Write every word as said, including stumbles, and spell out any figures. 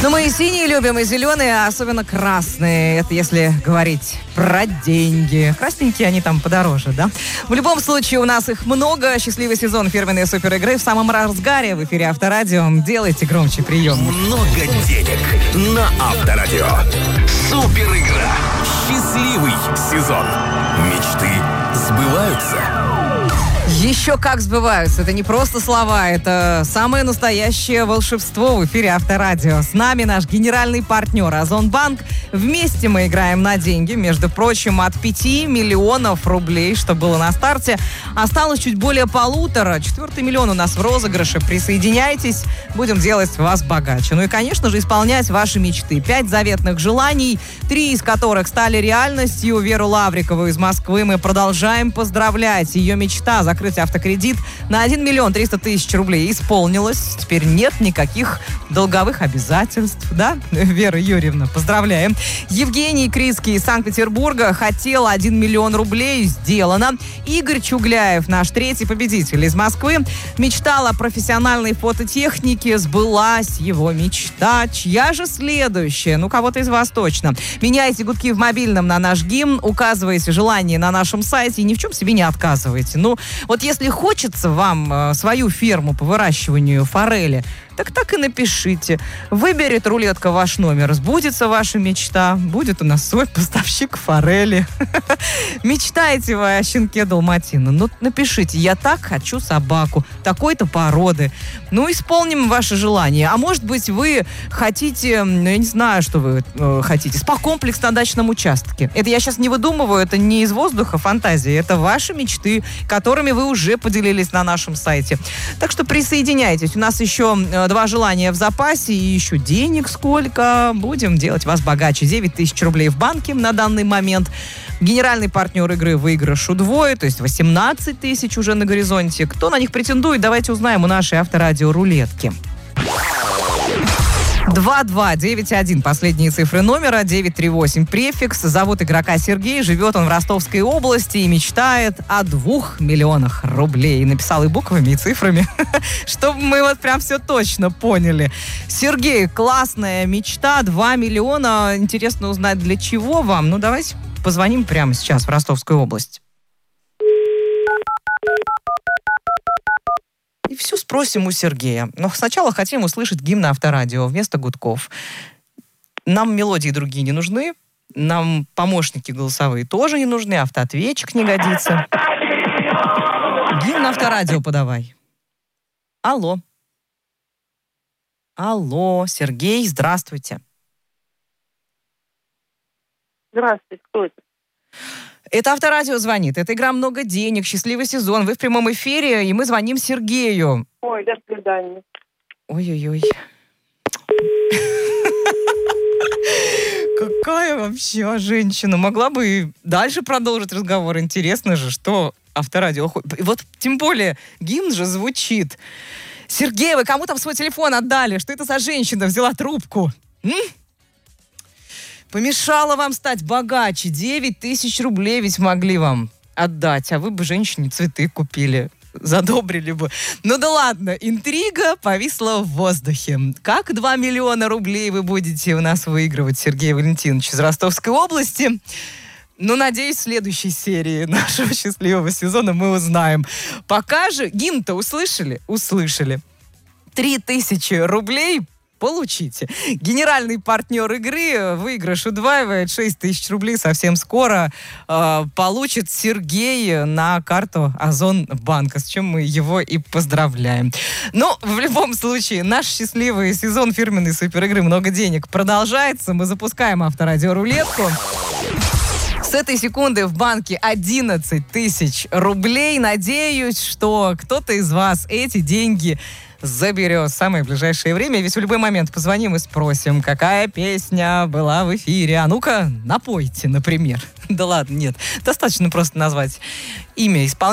Ну, мы и синие любим, и зеленые, а особенно красные. Это если говорить про деньги. Красненькие они там подороже, да? В любом случае, у нас их много. Счастливый сезон фирменной суперигры в самом разгаре. В эфире Авторадио. Делайте громче прием. Много денег на Авторадио. Суперигра. Счастливый сезон. Мечты сбываются. Еще как сбываются. Это не просто слова, это самое настоящее волшебство в эфире Авторадио. С нами наш генеральный партнер Озонбанк. Вместе мы играем на деньги. Между прочим, от пяти миллионов рублей, что было на старте, осталось чуть более полутора. Четвертый миллион у нас в розыгрыше. Присоединяйтесь, будем делать вас богаче. Ну и, конечно же, исполнять ваши мечты. Пять заветных желаний, три из которых стали реальностью. Веру Лаврикову из Москвы мы продолжаем поздравлять. Ее мечта — закрыть автокредит на один миллион триста тысяч рублей исполнилось. Теперь нет никаких долговых обязательств. Да, Вера Юрьевна, поздравляем. Евгений Крицкий из Санкт-Петербурга хотел один миллион рублей. Сделано. Игорь Чугляев, наш третий победитель из Москвы, мечтал о профессиональной фототехнике. Сбылась его мечта. Чья же следующая? Ну, кого-то из вас точно. Меняйте гудки в мобильном на наш гимн, указывайте желание на нашем сайте и ни в чем себе не отказывайте. Ну, вот если хочется вам э, свою ферму по выращиванию форели, так так и напишите. Выберет рулетка ваш номер, сбудется ваша мечта. Будет у нас свой поставщик форели. Мечтаете вы о щенке далматина? Ну, напишите: я так хочу собаку такой-то породы. Ну, исполним ваше желание. А может быть, вы хотите, ну, я не знаю, что вы э, хотите, спа-комплекс на дачном участке. Это я сейчас не выдумываю, это не из воздуха фантазии. Это ваши мечты, которыми вы уже поделились на нашем сайте. Так что присоединяйтесь. У нас еще э, два желания в запасе и еще денег сколько. Будем делать вас богаче. девять тысяч рублей в банке на данный момент. Генеральный партнер игры выигрыш удвоит, то есть восемнадцать тысяч уже на горизонте. Кто на них претендует, давайте узнаем у нашей Авторадио рулетки. два два девять один, последние цифры номера, девять три восемь префикс. Зовут игрока Сергей, живет он в Ростовской области и мечтает о двух миллионах рублей. Написал и буквами, и цифрами, чтобы мы вот прям все точно поняли. Сергей, классная мечта, два миллиона. Интересно узнать, для чего вам. Ну, давайте позвоним прямо сейчас в Ростовскую область. И все спросим у Сергея. Но сначала хотим услышать гимн Авторадио вместо гудков. Нам мелодии другие не нужны. Нам помощники голосовые тоже не нужны. Автоответчик не годится. Гимн Авторадио подавай. Алло. Алло, Сергей, здравствуйте. Здравствуйте, кто это? Это Авторадио звонит. Это игра «Много денег», счастливый сезон. Вы в прямом эфире, и мы звоним Сергею. Ой, до свидания. Ой-ой-ой. Какая вообще женщина. Могла бы и дальше продолжить разговор. Интересно же, что Авторадио... Вот тем более гимн же звучит. Сергей, вы кому там свой телефон отдали? Что это за женщина взяла трубку? М? Помешала вам стать богаче. девять тысяч рублей ведь могли вам отдать. А вы бы женщине цветы купили. Задобрили бы. Ну да ладно, интрига повисла в воздухе. Как два миллиона рублей вы будете у нас выигрывать, Сергей Валентинович, из Ростовской области? Ну, надеюсь, в следующей серии нашего счастливого сезона мы узнаем. Пока же гимн-то услышали? Услышали. Три тысячи рублей получите. Генеральный партнер игры, выигрыш удваивает, шесть тысяч рублей совсем скоро э, получит Сергей на карту Озонбанка, с чем мы его и поздравляем. Но в любом случае, наш счастливый сезон фирменной суперигры «Много денег» продолжается. Мы запускаем Авторадио рулетку. С этой секунды в банке одиннадцать тысяч рублей. Надеюсь, что кто-то из вас эти деньги заберет в самое ближайшее время. Ведь в любой момент позвоним и спросим, какая песня была в эфире. А ну-ка, напойте, например. Да ладно, нет. Достаточно просто назвать имя исполнителя.